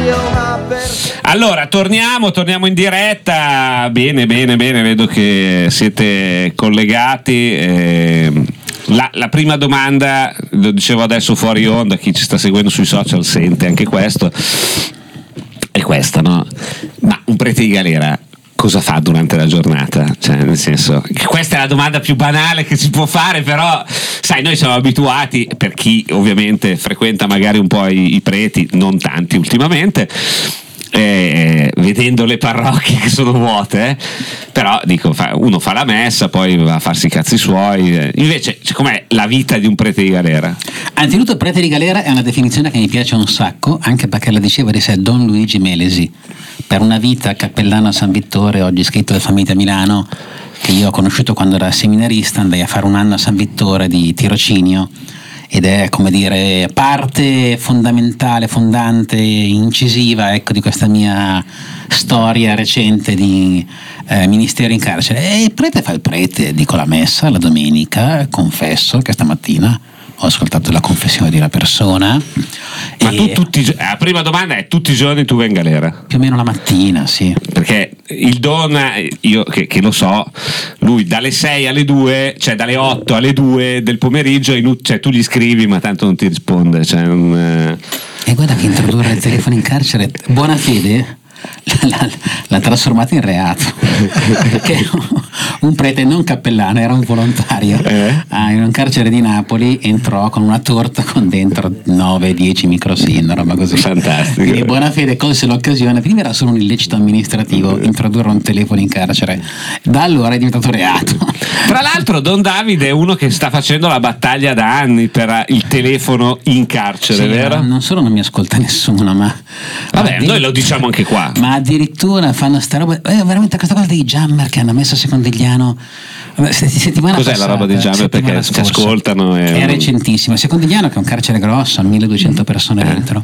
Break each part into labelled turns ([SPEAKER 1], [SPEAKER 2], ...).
[SPEAKER 1] Allora, torniamo in diretta. Bene, vedo che siete collegati. La prima domanda, lo dicevo adesso fuori onda, chi ci sta seguendo sui social sente anche questo, è questa, no? Ma un prete di galera cosa fa durante la giornata? Cioè, nel senso, questa è la domanda più banale che si può fare, però sai, noi siamo abituati, per chi ovviamente frequenta magari un po' i preti, non tanti ultimamente, vedendo le parrocchie che sono vuote, però dico, uno fa la messa, poi va a farsi i cazzi suoi. Invece com'è la vita di un prete di galera?
[SPEAKER 2] Anzitutto prete di galera è una definizione che mi piace un sacco, anche perché la diceva di sé Don Luigi Melesi, per una vita cappellano a San Vittore, oggi scritto da famiglia a Milano, che io ho conosciuto quando era seminarista. Andai a fare un anno a San Vittore di tirocinio ed è, come dire, parte fondamentale, fondante, incisiva, ecco, di questa mia storia recente di ministero in carcere. E il prete fa il prete, dico la messa la domenica, confesso che stamattina ho ascoltato la confessione di una persona.
[SPEAKER 1] Ma la prima domanda è: tutti i giorni tu vai in galera?
[SPEAKER 2] Più o meno la mattina, sì.
[SPEAKER 1] Perché il Don, io che lo so, lui dalle 6 alle 2, cioè dalle 8 alle 2 del pomeriggio, cioè tu gli scrivi ma tanto non ti risponde, cioè
[SPEAKER 2] E guarda che introdurre il telefono in carcere, buona fede, l'ha trasformato in reato, perché un prete non cappellano, era un volontario in un carcere di Napoli, entrò con una torta con dentro 9-10 microsin, una roba così.
[SPEAKER 1] Fantastico.
[SPEAKER 2] Quindi buona fede colse l'occasione. Prima era solo un illecito amministrativo introdurre un telefono in carcere, da allora è diventato reato.
[SPEAKER 1] Tra l'altro Don Davide è uno che sta facendo la battaglia da anni per il telefono in carcere,
[SPEAKER 2] sì,
[SPEAKER 1] vero?
[SPEAKER 2] Non solo non mi ascolta nessuno, ma
[SPEAKER 1] vabbè, noi lo diciamo anche qua.
[SPEAKER 2] Ma addirittura fanno sta roba, veramente questa cosa dei jammer che hanno messo a Secondigliano settimana
[SPEAKER 1] cos'è
[SPEAKER 2] passata,
[SPEAKER 1] la roba dei jammer? Perché ci ascoltano
[SPEAKER 2] è recentissima. Secondigliano, che è un carcere grosso, 1200 persone dentro,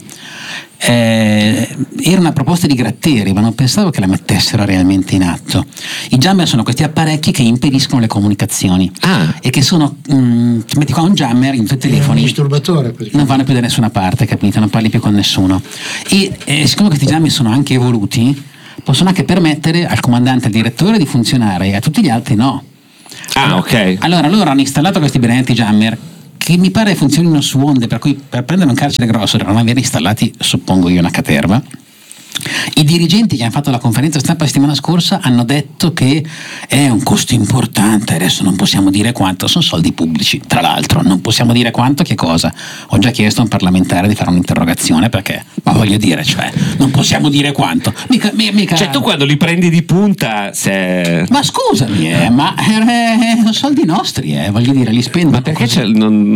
[SPEAKER 2] era una proposta di Gratteri, ma non pensavo che la mettessero realmente in atto. I jammer sono questi apparecchi che impediscono le comunicazioni e che sono metti qua un jammer in tuoi telefoni,
[SPEAKER 3] un disturbatore,
[SPEAKER 2] non vanno più da nessuna parte, capito? Non parli più con nessuno. E siccome questi jammer sono anche evoluti, possono anche permettere al comandante, al direttore di funzionare e a tutti gli altri no.
[SPEAKER 1] Ok.
[SPEAKER 2] Allora loro hanno installato questi benedetti jammer che mi pare funzionino su onde, per cui per prendere un carcere grosso devono aver installati, suppongo io, una caterva. I dirigenti che hanno fatto la conferenza stampa la settimana scorsa hanno detto che è un costo importante, adesso non possiamo dire quanto, sono soldi pubblici, tra l'altro non possiamo dire quanto, che cosa. Ho già chiesto a un parlamentare di fare un'interrogazione, perché, ma voglio dire, cioè, non possiamo dire quanto, mica...
[SPEAKER 1] Cioè tu quando li prendi di punta
[SPEAKER 2] ma scusami, ma sono soldi nostri, voglio dire, li spendo.
[SPEAKER 1] Ma perché sei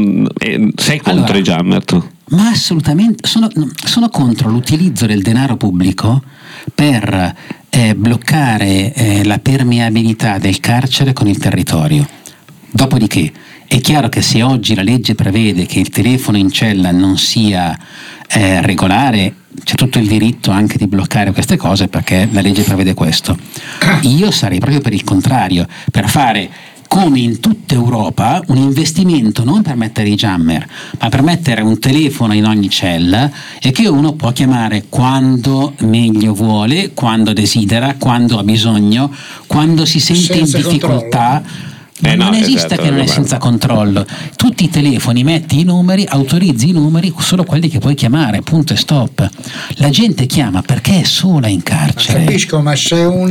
[SPEAKER 1] contro i jammer tu?
[SPEAKER 2] Ma assolutamente, sono contro l'utilizzo del denaro pubblico per bloccare la permeabilità del carcere con il territorio. Dopodiché è chiaro che se oggi la legge prevede che il telefono in cella non sia regolare, c'è tutto il diritto anche di bloccare queste cose, perché la legge prevede questo. Io sarei proprio per il contrario, per fare, come in tutta Europa, un investimento non per mettere i jammer, ma per mettere un telefono in ogni cella e che uno può chiamare quando meglio vuole, quando desidera, quando ha bisogno, quando si sente in difficoltà. Non esiste che non è senza controllo. Tutti i telefoni metti i numeri, autorizzi i numeri, solo quelli che puoi chiamare, punto e stop. La gente chiama perché è sola in carcere.
[SPEAKER 3] Capisco, ma se un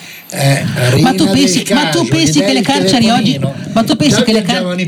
[SPEAKER 2] ma tu pensi che le carceri oggi, ma tu pensi che le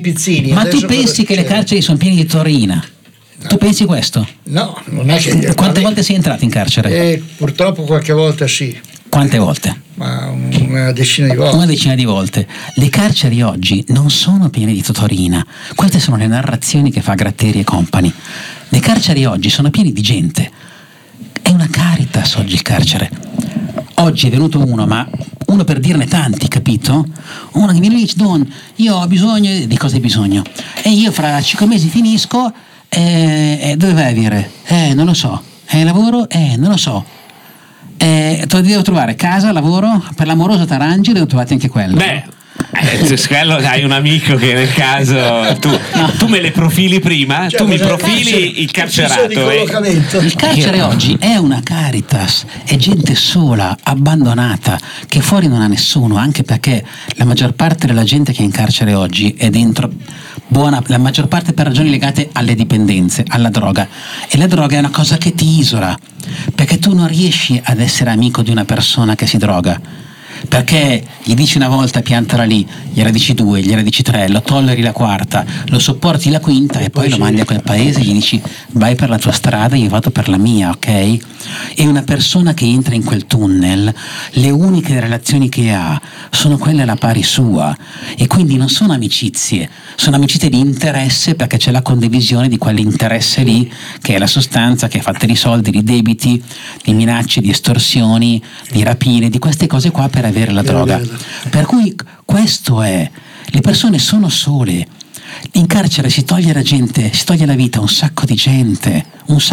[SPEAKER 2] carceri sono piene di Torina? Tu pensi questo?
[SPEAKER 3] No, non è che...
[SPEAKER 2] Quante volte sei entrato in carcere?
[SPEAKER 3] Purtroppo qualche volta sì.
[SPEAKER 2] Quante volte?
[SPEAKER 3] Ma una decina di volte.
[SPEAKER 2] Una decina di volte. Le carceri oggi non sono piene di Totorina. Queste sono le narrazioni che fa Gratteri e company. Le carceri oggi sono piene di gente. È una caritas oggi il carcere. Oggi è venuto uno per dirne tanti, capito? Uno che viene e dice: Don, io ho bisogno. Di cosa hai bisogno? E io fra 5 mesi finisco. Dove vai a vivere? Non lo so. Lavoro? Non lo so. Devo trovare casa, lavoro. Per l'amorosa t'arrangi, devo trovarti anche quello.
[SPEAKER 1] Beh, quello hai un amico che nel caso tu me le profili prima,
[SPEAKER 3] Cioè,
[SPEAKER 1] tu mi
[SPEAKER 3] cos'è?
[SPEAKER 1] profili il carcerato.
[SPEAKER 3] Di collocamento.
[SPEAKER 2] Il carcere oggi è una Caritas, è gente sola, abbandonata, che fuori non ha nessuno, anche perché la maggior parte della gente che è in carcere oggi è dentro la maggior parte per ragioni legate alle dipendenze, alla droga, e la droga è una cosa che ti isola, perché tu non riesci ad essere amico di una persona che si droga, perché gli dici una volta piantala lì, gliela dici due, gliela dici tre, lo tolleri la quarta, lo sopporti la quinta e poi lo mandi a quel paese e gli dici vai per la tua strada, io vado per la mia, ok? E una persona che entra in quel tunnel, le uniche relazioni che ha sono quelle alla pari sua, e quindi non sono amicizie, sono amicizie di interesse, perché c'è la condivisione di quell'interesse lì, che è la sostanza, che è fatta di soldi, di debiti, di minacce, di estorsioni, di rapine, di queste cose qua per avere la droga. Per cui questo è, le persone sono sole. In carcere si toglie la gente, si toglie la vita a un sacco di gente.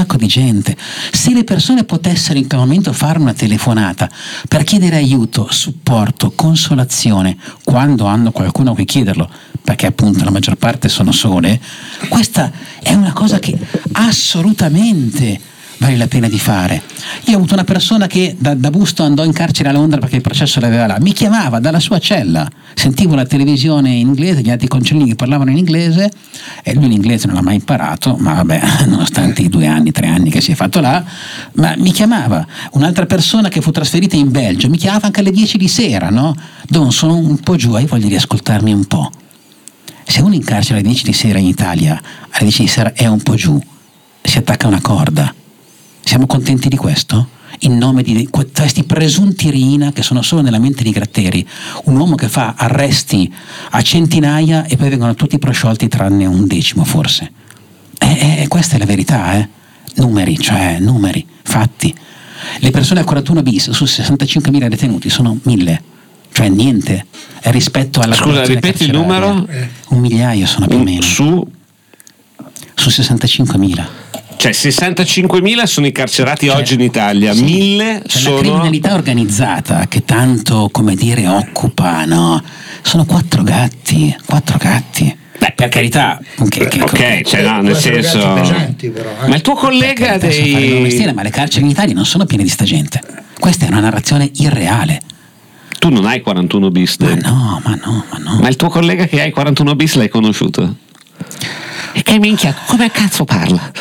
[SPEAKER 2] Se le persone potessero in quel momento fare una telefonata per chiedere aiuto, supporto, consolazione, quando hanno qualcuno a cui chiederlo, perché appunto la maggior parte sono sole, questa è una cosa che assolutamente vale la pena di fare. Io ho avuto una persona che da Busto andò in carcere a Londra perché il processo l'aveva là, mi chiamava dalla sua cella, sentivo la televisione in inglese, gli altri concellini che parlavano in inglese, e lui l'inglese non l'ha mai imparato, ma vabbè, nonostante i 2 anni, 3 anni che si è fatto là, ma mi chiamava. Un'altra persona che fu trasferita in Belgio mi chiamava anche alle 10 di sera, no? Don, sono un po' giù, hai voglia di ascoltarmi un po'. Se uno in carcere alle 10 di sera in Italia, alle 10 di sera è un po' giù, si attacca a una corda. Siamo contenti di questo? In nome di questi presunti Riina che sono solo nella mente di Gratteri, un uomo che fa arresti a centinaia e poi vengono tutti prosciolti tranne un decimo forse. Questa è la verità, numeri, fatti. Le persone al 41 bis su 65.000 detenuti sono 1.000, cioè niente rispetto alla...
[SPEAKER 1] Scusa, ripeti il numero?
[SPEAKER 2] 1.000.000 sono più o meno.
[SPEAKER 1] Su
[SPEAKER 2] 65.000.
[SPEAKER 1] Cioè 65.000 sono i carcerati oggi in Italia,
[SPEAKER 2] sì.
[SPEAKER 1] 1.000 sono...
[SPEAKER 2] La criminalità organizzata che tanto, come dire, occupa, no? Sono 4 gatti. Beh, per carità,
[SPEAKER 1] ok, cioè no, nel senso...
[SPEAKER 3] pesanti, però,
[SPEAKER 1] Ma il tuo collega dei...
[SPEAKER 2] Ma le carceri in Italia non sono piene di sta gente. Questa è una narrazione irreale.
[SPEAKER 1] Tu non hai 41 bis?
[SPEAKER 2] Ma no.
[SPEAKER 1] Ma il tuo collega che hai 41 bis l'hai conosciuto? E che minchia, come cazzo parla?